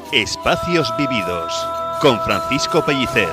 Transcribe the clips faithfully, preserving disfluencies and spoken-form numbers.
Espacios Vividos, con Francisco Pellicer.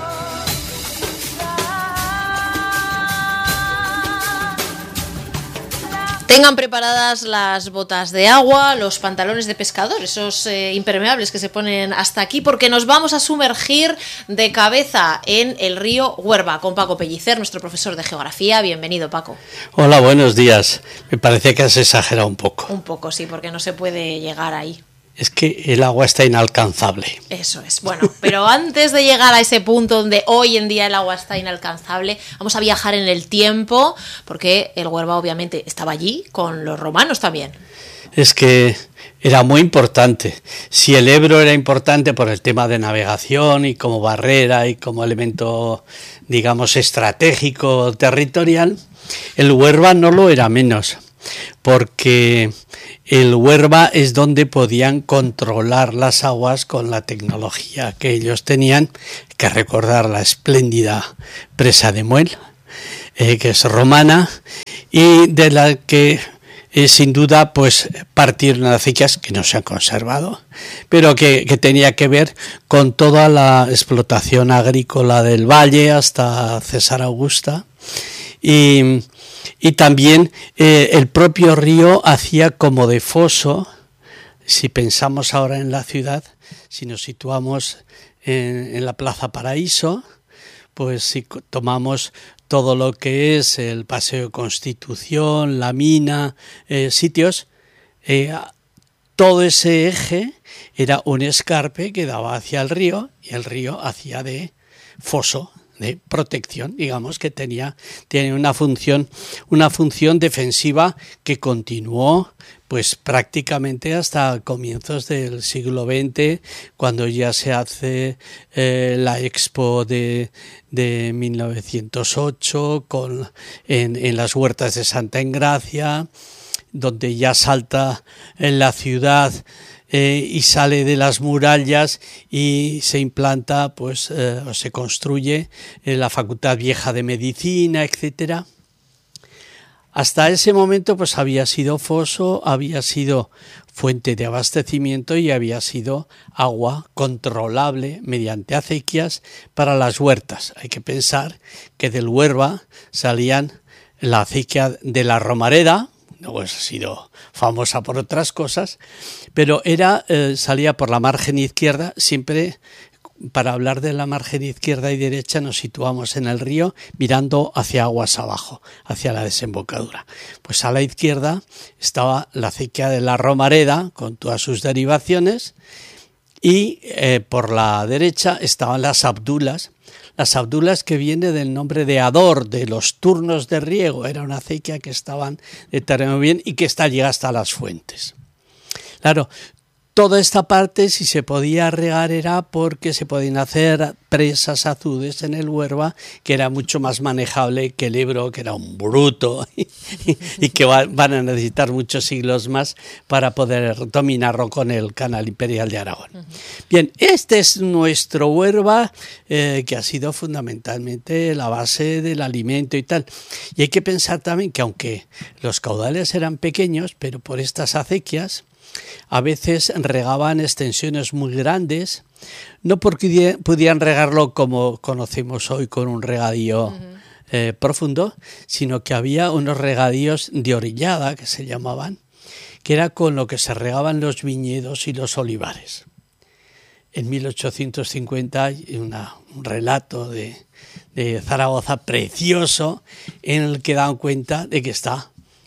Tengan preparadas las botas de agua, los pantalones de pescador, esos eh, impermeables que se ponen hasta aquí, porque nos vamos a sumergir de cabeza en el río Huerva con Paco Pellicer, nuestro profesor de geografía. Bienvenido, Paco. Hola, buenos días. Me parece que has exagerado un poco. Un poco, sí, porque no se puede llegar ahí. Es que el agua está inalcanzable. Eso es. Bueno, pero antes de llegar a ese punto donde hoy en día el agua está inalcanzable, vamos a viajar en el tiempo, porque el Huerva obviamente estaba allí, con los romanos también. Es que era muy importante. Si el Ebro era importante por el tema de navegación y como barrera y como elemento, digamos, estratégico territorial, el Huerva no lo era menos, porque el Huerva es donde podían controlar las aguas con la tecnología que ellos tenían. Hay que recordar la espléndida presa de Muel, eh, que es romana, y de la que eh, sin duda pues partieron acequias que no se han conservado, pero que, que tenía que ver con toda la explotación agrícola del valle hasta César Augusta. Y Y también eh, el propio río hacía como de foso. Si pensamos ahora en la ciudad, si nos situamos en, en la Plaza Paraíso, pues si tomamos todo lo que es el Paseo de Constitución, la Mina, eh, sitios, eh, todo ese eje era un escarpe que daba hacia el río y el río hacía de foso, de protección, digamos, que tenía, tiene una función, una función defensiva que continuó pues prácticamente hasta comienzos del siglo veinte, cuando ya se hace eh, la Expo de, de mil novecientos ocho con, en, en las huertas de Santa Engracia, donde ya salta en la ciudad Eh, y sale de las murallas y se implanta, pues, eh, o se construye eh, la Facultad Vieja de Medicina, etcétera. Hasta ese momento, pues, había sido foso, había sido fuente de abastecimiento y había sido agua controlable mediante acequias para las huertas. Hay que pensar que del Huerva salían la acequia de la Romareda, pues ha sido famosa por otras cosas, pero era eh, salía por la margen izquierda. Siempre para hablar de la margen izquierda y derecha nos situamos en el río mirando hacia aguas abajo, hacia la desembocadura. Pues a la izquierda estaba la acequia de la Romareda con todas sus derivaciones y eh, por la derecha estaban las abdulas. Las abdulas, que viene del nombre de Ador, de los turnos de riego, era una acequia que estaban de terreno bien y que está llega hasta las fuentes. Claro, toda esta parte, si se podía regar, era porque se podían hacer presas, azudes en el Huerva, que era mucho más manejable que el Ebro, que era un bruto y, y que va, van a necesitar muchos siglos más para poder dominarlo con el canal imperial de Aragón. Uh-huh. Bien, este es nuestro Huerva, eh, que ha sido fundamentalmente la base del alimento y tal. Y hay que pensar también que aunque los caudales eran pequeños, pero por estas acequias a veces regaban extensiones muy grandes, no porque pudieran regarlo como conocemos hoy con un regadío uh-huh. eh, profundo, sino que había unos regadíos de orillada, que se llamaban, que era con lo que se regaban los viñedos y los olivares. En mil ochocientos cincuenta hay una, un relato de, de Zaragoza precioso en el que dan cuenta de que está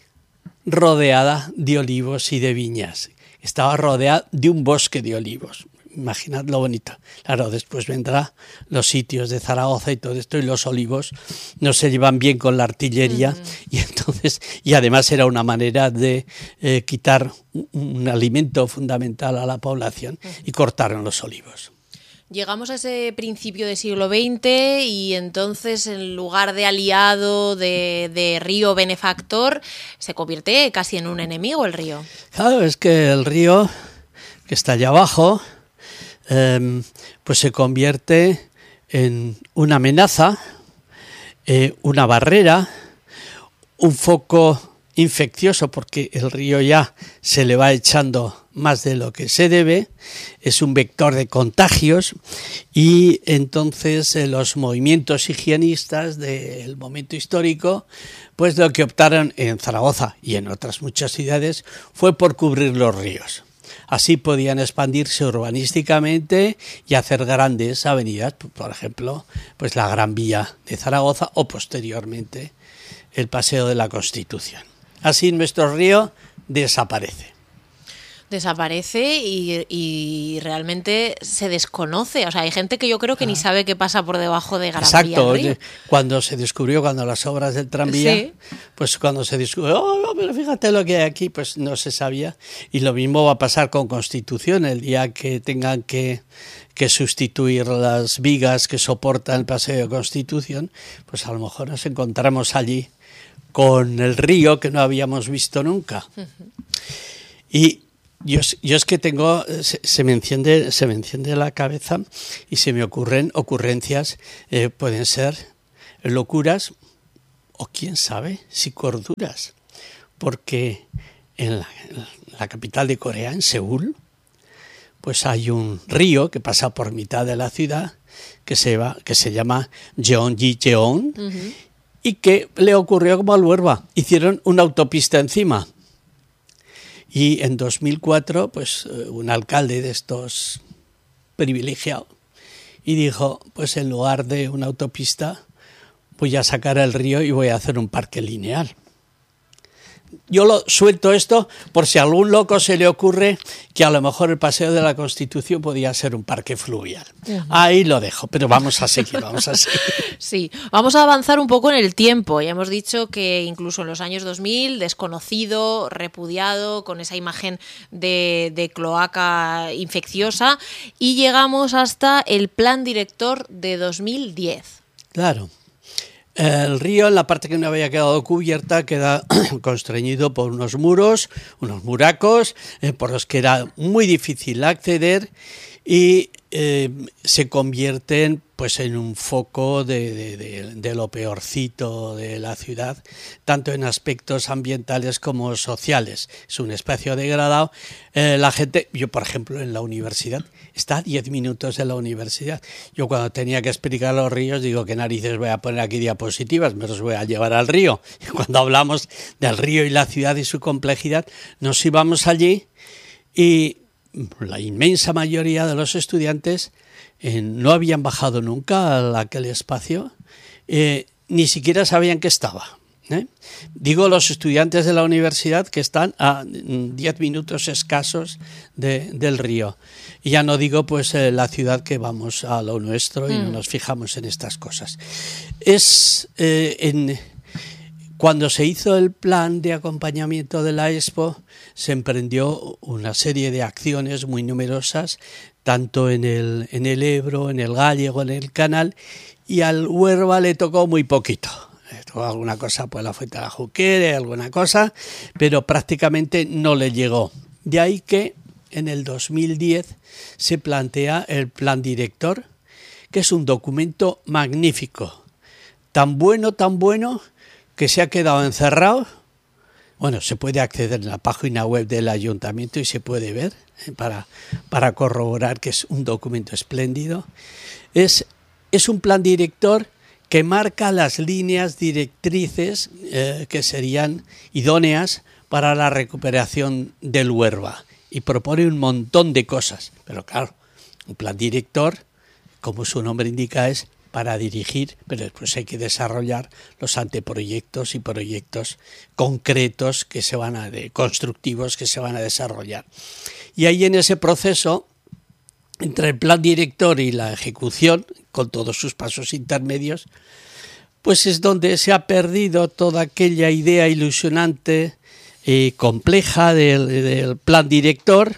rodeada de olivos y de viñas. Estaba rodeada de un bosque de olivos. Imaginad lo bonito. Claro, después vendrá los sitios de Zaragoza y todo esto, y los olivos no se llevan bien con la artillería, uh-huh. y entonces, y además era una manera de eh, quitar un, un alimento fundamental a la población, uh-huh. y cortaron los olivos. Llegamos a ese principio del siglo veinte y entonces en lugar de aliado, de, de río benefactor, se convierte casi en un enemigo el río. Claro, es que el río, que está allá abajo, eh, pues se convierte en una amenaza, eh, una barrera, un foco infeccioso porque el río ya se le va echando más de lo que se debe, es un vector de contagios y entonces eh, los movimientos higienistas del momento histórico, pues lo que optaron en Zaragoza y en otras muchas ciudades fue por cubrir los ríos. Así podían expandirse urbanísticamente y hacer grandes avenidas, por ejemplo, pues la Gran Vía de Zaragoza o posteriormente el Paseo de la Constitución. Así nuestro río desaparece. Desaparece y, y realmente se desconoce. O sea, hay gente que yo creo que ah. ni sabe qué pasa por debajo de Gran Exacto. Vía. Exacto. Cuando se descubrió, cuando las obras del tranvía, sí. pues cuando se descubrió, oh, no, pero fíjate lo que hay aquí, pues no se sabía. Y lo mismo va a pasar con Constitución, el día que tengan que, que sustituir las vigas que soportan el Paseo de Constitución, pues a lo mejor nos encontramos allí con el río que no habíamos visto nunca. Uh-huh. Y Yo, yo es que tengo, se, se, me enciende, se me enciende la cabeza y se me ocurren ocurrencias, eh, pueden ser locuras o quién sabe si corduras, porque en la, en la capital de Corea, en Seúl, pues hay un río que pasa por mitad de la ciudad que se, va, que se llama Jeongi-jeon uh-huh. y que le ocurrió como al Huerva, hicieron una autopista encima. Y en dos mil cuatro, pues un alcalde de estos privilegiados y dijo, pues en lugar de una autopista voy a sacar el río y voy a hacer un parque lineal. Yo lo suelto esto por si a algún loco se le ocurre que a lo mejor el Paseo de la Constitución podía ser un parque fluvial. Uh-huh. Ahí lo dejo, pero vamos a seguir, vamos a seguir. Sí, vamos a avanzar un poco en el tiempo. Ya hemos dicho que incluso en los años dos mil, desconocido, repudiado, con esa imagen de, de cloaca infecciosa, y llegamos hasta el plan director de dos mil diez. Claro. El río, en la parte que no había quedado cubierta, queda constreñido por unos muros, unos muracos, eh, por los que era muy difícil acceder y eh, se convierten pues en un foco de, de, de, de lo peorcito de la ciudad, tanto en aspectos ambientales como sociales. Es un espacio degradado. Eh, la gente, yo por ejemplo en la universidad, está a diez minutos de la universidad. Yo cuando tenía que explicar los ríos, digo, ¿qué narices voy a poner aquí diapositivas? Me los voy a llevar al río. Y cuando hablamos del río y la ciudad y su complejidad, nos íbamos allí y la inmensa mayoría de los estudiantes eh, no habían bajado nunca a aquel espacio, eh, ni siquiera sabían que estaba. ¿eh? Digo los estudiantes de la universidad que están a diez minutos escasos de, del río. Y ya no digo pues eh, la ciudad que vamos a lo nuestro y mm. no nos fijamos en estas cosas. Es eh, en... Cuando se hizo el plan de acompañamiento de la Expo, se emprendió una serie de acciones muy numerosas, tanto en el, en el Ebro, en el Gállego, en el Canal, y al Huerva le tocó muy poquito. Le tocó alguna cosa, pues la Fuente de la Juquere, alguna cosa, pero prácticamente no le llegó. De ahí que en el dos mil diez se plantea el plan director, que es un documento magnífico, tan bueno, tan bueno, que se ha quedado encerrado. Bueno, se puede acceder en la página web del ayuntamiento y se puede ver eh, para, para corroborar que es un documento espléndido. Es, es un plan director que marca las líneas directrices eh, que serían idóneas para la recuperación del Huerva y propone un montón de cosas. Pero claro, un plan director, como su nombre indica, es para dirigir, pero después hay que desarrollar los anteproyectos y proyectos concretos que se van a de constructivos que se van a desarrollar. Y ahí en ese proceso, entre el plan director y la ejecución, con todos sus pasos intermedios, pues es donde se ha perdido toda aquella idea ilusionante y compleja del, del plan director,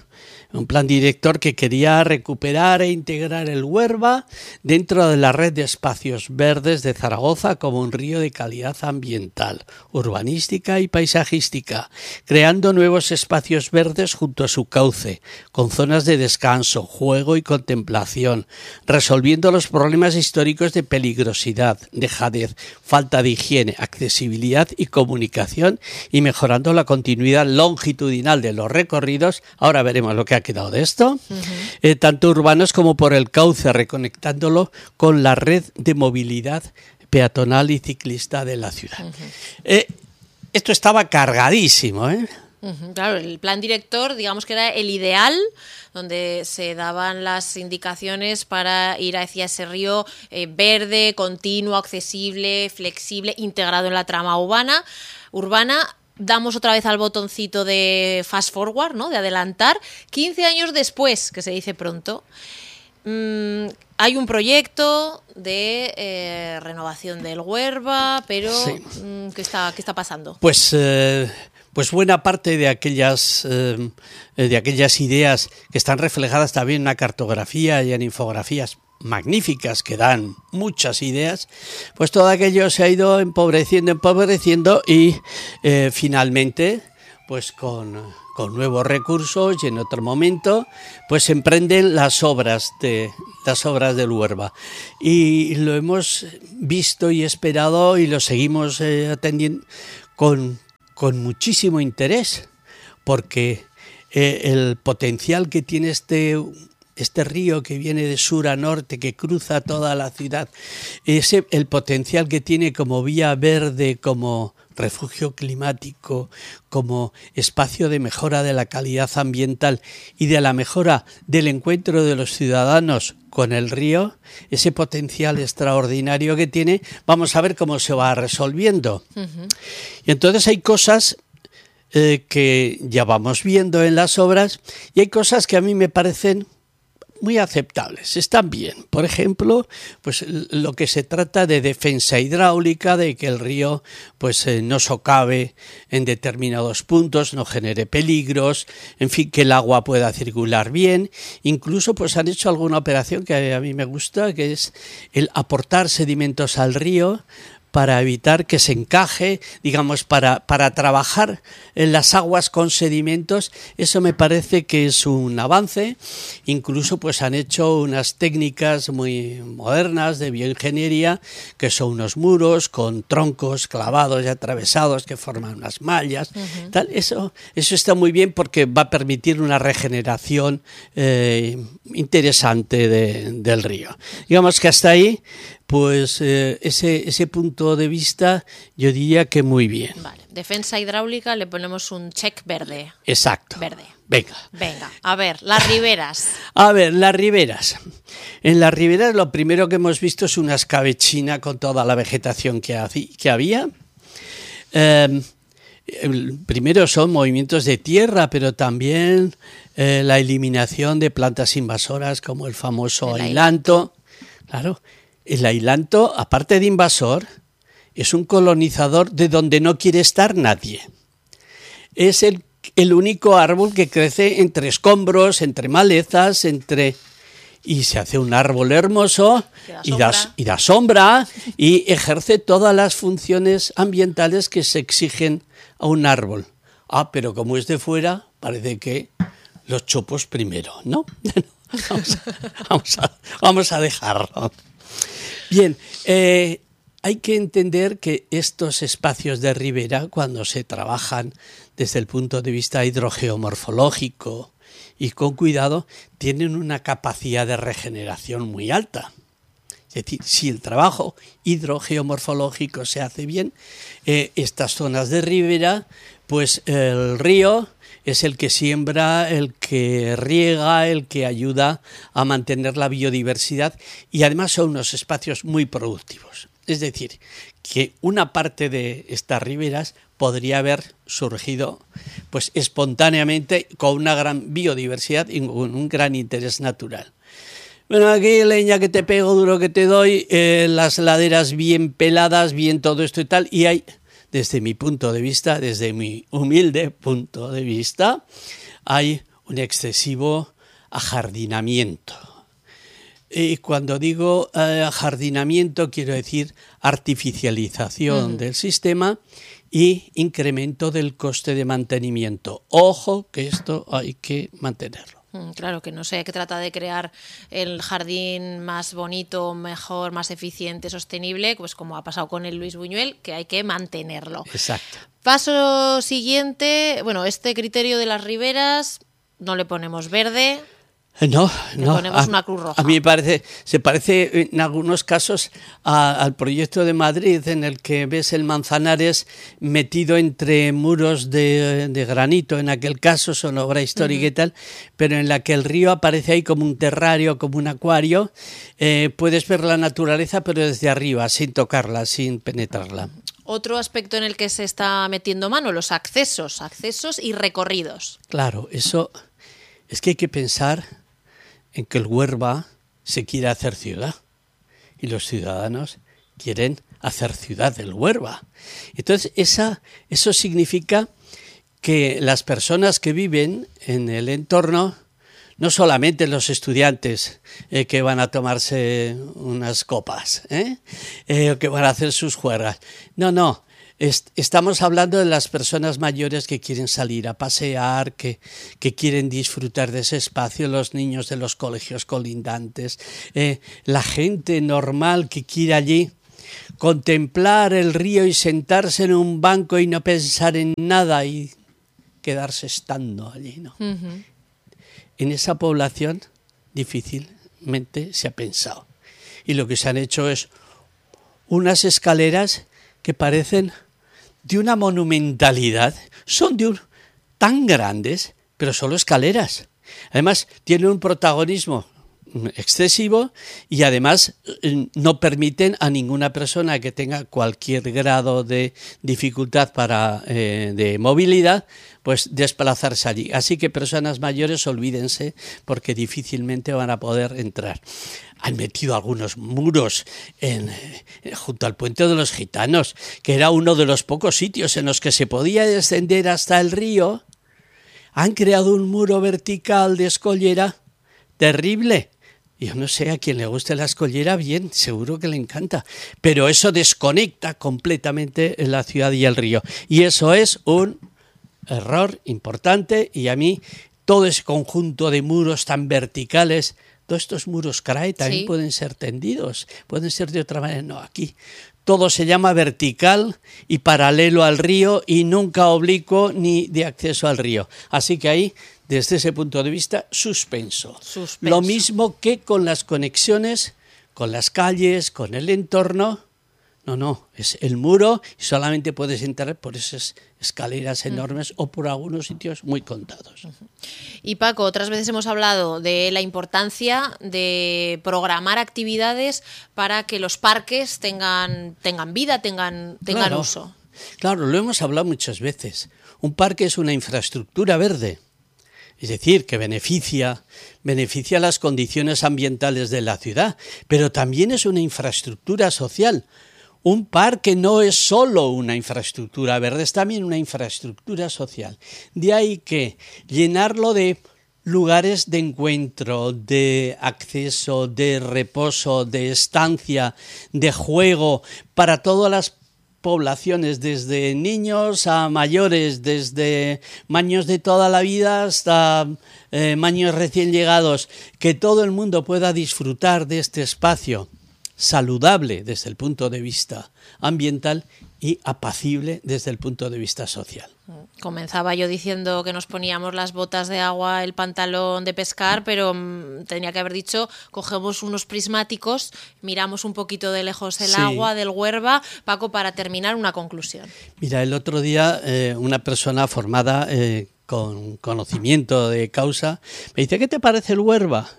un plan director que quería recuperar e integrar el Huerva dentro de la red de espacios verdes de Zaragoza como un río de calidad ambiental, urbanística y paisajística, creando nuevos espacios verdes junto a su cauce, con zonas de descanso, juego y contemplación, resolviendo los problemas históricos de peligrosidad, dejadez, falta de higiene, accesibilidad y comunicación, y mejorando la continuidad longitudinal de los recorridos. Ahora veremos lo que ha quedado de esto, uh-huh. eh, tanto urbanos como por el cauce, reconectándolo con la red de movilidad peatonal y ciclista de la ciudad. Uh-huh. Eh, esto estaba cargadísimo, ¿eh? Uh-huh, claro, el plan director, digamos que era el ideal, donde se daban las indicaciones para ir hacia ese río eh, verde, continuo, accesible, flexible, integrado en la trama urbana. urbana. Damos otra vez al botoncito de fast forward, ¿no? De adelantar. quince años después, que se dice pronto, mmm, hay un proyecto de eh, renovación del Huerva, pero sí. mmm, ¿qué está, qué está pasando? Pues... Eh... Pues buena parte de aquellas, eh, de aquellas ideas que están reflejadas también en una cartografía y en infografías magníficas que dan muchas ideas, pues todo aquello se ha ido empobreciendo, empobreciendo y eh, finalmente, pues con, con nuevos recursos y en otro momento, pues se emprenden las obras de las obras del Huerva. Y lo hemos visto y esperado y lo seguimos eh, atendiendo con con muchísimo interés, porque eh, el potencial que tiene este, este río que viene de sur a norte, que cruza toda la ciudad, ese, el potencial que tiene como vía verde, como refugio climático, como espacio de mejora de la calidad ambiental y de la mejora del encuentro de los ciudadanos con el río, ese potencial extraordinario que tiene, vamos a ver cómo se va resolviendo. Uh-huh. Y entonces hay cosas eh, que ya vamos viendo en las obras y hay cosas que a mí me parecen muy aceptables, están bien. Por ejemplo, pues lo que se trata de defensa hidráulica, de que el río pues eh, no socave en determinados puntos, no genere peligros, en fin, que el agua pueda circular bien. Incluso pues han hecho alguna operación que a mí me gusta, que es el aportar sedimentos al río para evitar que se encaje, digamos, para, para trabajar en las aguas con sedimentos. Eso me parece que es un avance. Incluso pues han hecho unas técnicas muy modernas de bioingeniería, que son unos muros con troncos clavados y atravesados que forman unas mallas. Uh-huh. Tal. Eso, eso está muy bien porque va a permitir una regeneración eh, interesante de, del río. Digamos que hasta ahí, pues eh, ese, ese punto de vista yo diría que muy bien. Vale, defensa hidráulica, le ponemos un check verde. Exacto. Verde. Venga. Venga, a ver, las riberas. A ver, las riberas. En las riberas lo primero que hemos visto es una escabechina con toda la vegetación que, haci- que había. Eh, primero son movimientos de tierra, pero también eh, la eliminación de plantas invasoras como el famoso el ailanto. Claro. El ailanto, aparte de invasor, es un colonizador de donde no quiere estar nadie. Es el, el único árbol que crece entre escombros, entre malezas, entre y se hace un árbol hermoso da y, da, y da sombra y ejerce todas las funciones ambientales que se exigen a un árbol. Ah, pero como es de fuera, parece que los chopos primero, ¿no? vamos, a, vamos, a, vamos a dejarlo. Bien, eh, hay que entender que estos espacios de ribera, cuando se trabajan desde el punto de vista hidrogeomorfológico y con cuidado, tienen una capacidad de regeneración muy alta. Es decir, si el trabajo hidrogeomorfológico se hace bien, eh, estas zonas de ribera, pues el río es el que siembra, el que riega, el que ayuda a mantener la biodiversidad y además son unos espacios muy productivos. Es decir, que una parte de estas riberas podría haber surgido pues espontáneamente con una gran biodiversidad y con un gran interés natural. Bueno, aquí leña que te pego, duro que te doy, eh, las laderas bien peladas, bien todo esto y tal, y hay... Desde mi punto de vista, desde mi humilde punto de vista, hay un excesivo ajardinamiento. Y cuando digo eh, ajardinamiento quiero decir artificialización uh-huh. del sistema y incremento del coste de mantenimiento. Ojo que esto hay que mantenerlo. Claro, que no sé, que trata de crear el jardín más bonito, mejor, más eficiente, sostenible, pues como ha pasado con el Luis Buñuel, que hay que mantenerlo. Exacto. Paso siguiente, bueno, este criterio de las riberas no le ponemos verde. No, Le no. ponemos a, una cruz roja. A mí me parece, se parece en algunos casos a, al proyecto de Madrid, en el que ves el Manzanares metido entre muros de, de granito, en aquel caso son obra histórica uh-huh. y tal, pero en la que el río aparece ahí como un terrario, como un acuario. Eh, puedes ver la naturaleza, pero desde arriba, sin tocarla, sin penetrarla. Otro aspecto en el que se está metiendo mano, los accesos, accesos y recorridos. Claro, eso es que hay que pensar en que el Huerva se quiere hacer ciudad y los ciudadanos quieren hacer ciudad del Huerva. Entonces esa, eso significa que las personas que viven en el entorno, no solamente los estudiantes eh, que van a tomarse unas copas, ¿eh? Eh, o que van a hacer sus juergas, no, no. Estamos hablando de las personas mayores que quieren salir a pasear, que, que quieren disfrutar de ese espacio, los niños de los colegios colindantes, eh, la gente normal que quiere allí contemplar el río y sentarse en un banco y no pensar en nada y quedarse estando allí, ¿no? Uh-huh. En esa población difícilmente se ha pensado. Y lo que se han hecho es unas escaleras que parecen de una monumentalidad, son de un, tan grandes, pero solo escaleras. Además, tienen un protagonismo excesivo y además no permiten a ninguna persona que tenga cualquier grado de dificultad para eh, de movilidad, pues desplazarse allí. Así que personas mayores, olvídense, porque difícilmente van a poder entrar. Han metido algunos muros en, eh, junto al Puente de los Gitanos, que era uno de los pocos sitios en los que se podía descender hasta el río. Han creado un muro vertical de escollera terrible. Yo no sé, a quien le guste la escollera, bien, seguro que le encanta, pero eso desconecta completamente la ciudad y el río. Y eso es un error importante, y a mí todo ese conjunto de muros tan verticales, todos estos muros C R A E también sí pueden ser tendidos, pueden ser de otra manera. No, aquí todo se llama vertical y paralelo al río y nunca oblicuo ni de acceso al río. Así que ahí, desde ese punto de vista, suspenso. suspenso. Lo mismo que con las conexiones, con las calles, con el entorno. No, no, es el muro y solamente puedes entrar por esas escaleras enormes uh-huh. o por algunos sitios muy contados. Uh-huh. Y Paco, otras veces hemos hablado de la importancia de programar actividades para que los parques tengan, tengan vida, tengan, tengan claro, uso. Claro, lo hemos hablado muchas veces. Un parque es una infraestructura verde. Es decir, que beneficia, beneficia las condiciones ambientales de la ciudad, pero también es una infraestructura social. Un parque no es solo una infraestructura verde, es también una infraestructura social. De ahí que llenarlo de lugares de encuentro, de acceso, de reposo, de estancia, de juego, para todas las poblaciones, desde niños a mayores, desde maños de toda la vida hasta eh, maños recién llegados, que todo el mundo pueda disfrutar de este espacio saludable desde el punto de vista ambiental y apacible desde el punto de vista social. Comenzaba yo diciendo que nos poníamos las botas de agua, el pantalón de pescar, pero mmm, tenía que haber dicho, cogemos unos prismáticos, miramos un poquito de lejos el sí. agua del Huerva. Paco, para terminar, una conclusión. Mira, el otro día eh, una persona formada eh, con conocimiento de causa me dice, ¿qué te parece el Huerva?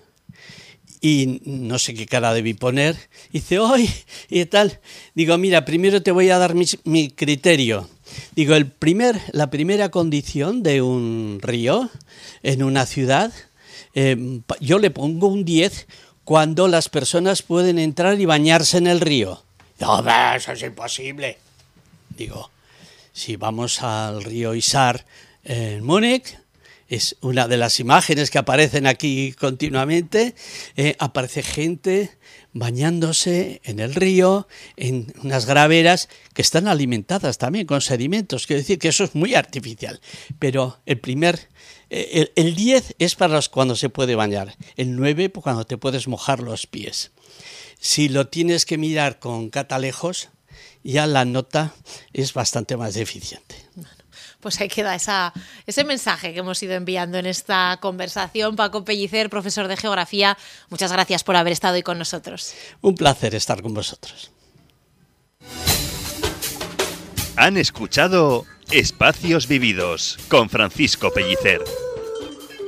Y no sé qué cara debí poner, y dice, ¡ay! Y tal. Digo, mira, primero te voy a dar mi, mi criterio. Digo, el primer, la primera condición de un río en una ciudad, eh, yo le pongo un diez cuando las personas pueden entrar y bañarse en el río. No, eso es imposible. Digo, si vamos al río Isar en Múnich, es una de las imágenes que aparecen aquí continuamente, eh, aparece gente bañándose en el río, en unas graveras que están alimentadas también con sedimentos. Quiero decir que eso es muy artificial. Pero el primer, el, el diez es para los cuando se puede bañar, el nueve cuando te puedes mojar los pies. Si lo tienes que mirar con catalejos, ya la nota es bastante más deficiente. Pues ahí queda esa, ese mensaje que hemos ido enviando en esta conversación. Paco Pellicer, profesor de Geografía, muchas gracias por haber estado hoy con nosotros. Un placer estar con vosotros. Han escuchado Espacios Vividos con Francisco Pellicer.